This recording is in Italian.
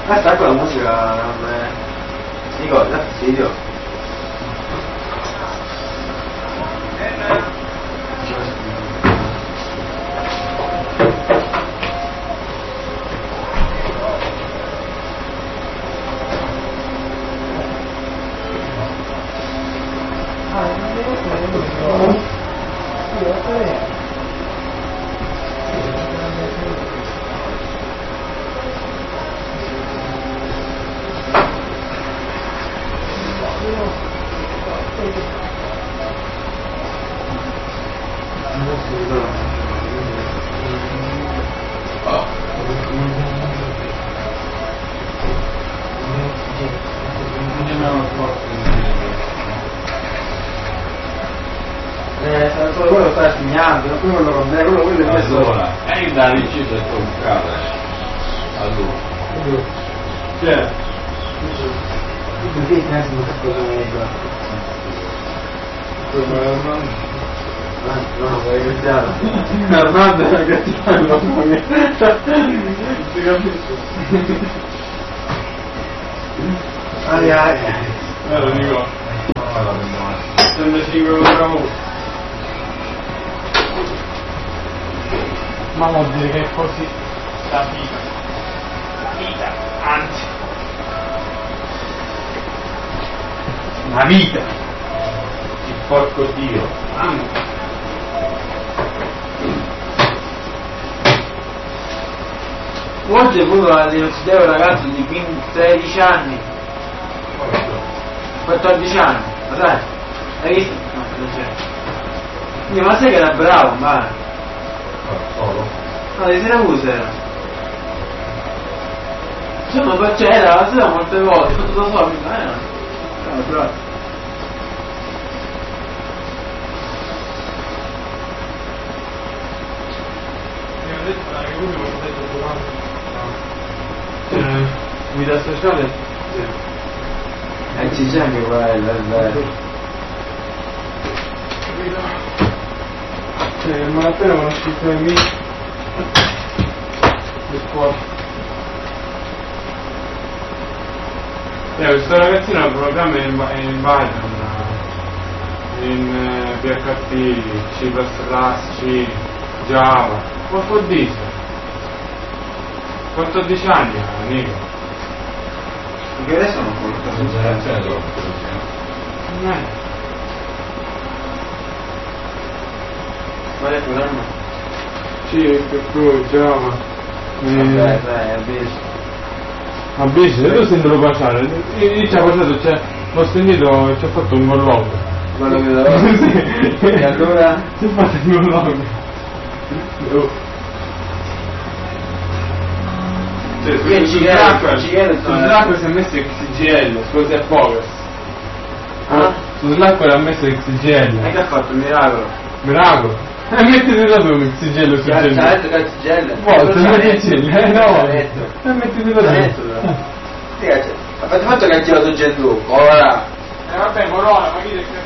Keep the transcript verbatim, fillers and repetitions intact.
Ma sta con la musica, non è... si ricorda, dà fastidio. Eh, sarà solo quello che sta segnando, quello quello con me, quello quello è messo. Allora, e il da riuscito a toccare a lui. Cioè, tu che pensi di questo cosa? No, no, vai Cristiano. Armando è Cristiano, non si capisce. Ai ai. Eh, lo dico. settantacinque contro uno. Ma vuol dire che è così la vita. La vita, anzi. La vita. Il porco Dio. Ah. Oggi è venuto all'università un ragazzo di tredici anni, quattordici anni, ma sai? Hai visto? No, non c'è. Io, ma sai che era bravo, ma... Solo. No, di Siracusa era. Insomma, poi c'era la sera molte volte, tutto da solo, ma era. Era bravo. Mi ha detto che uno mi ha detto durante. Eh, guida sociale? Sì. E ci c'è anche quella, è vero. Cioè, ma appena conosci i tuoi amici di scuola. Eh, questo ragazzino ha un programma in, in Python, in eh, P H P, C plus plus, C, Java, qualcosa dice. quattordici anni, amico. Perché adesso non può C'è dopo. qual è il programma? C, più Java. Vabbè, dai, è visto. Ma bici, tu senti lo baciare? Io ci ho passato, cioè, l'ho sentito e ci ho fatto un colloquio. Quello che dovevo. Sì. E allora? Ci ho fatto un colloquio. Oh. Cioè, su, Io su ci Slack, chiedo, ci chiedo, su Slack si è messo X G L, scusi a Progress. Ah? Su Slack era messo X G E L. che ha fatto il miracolo? Miracolo. E mettiti da tu un X G L su Ci ha G L. detto che è Gel? Forse, metti X G L, eh no. Ci ha detto. E mettiti da Ci ha detto, tu. però. Sì, ha fatto fatto che ha girato Gesù, ora. Eh vabbè, Corona, ma chi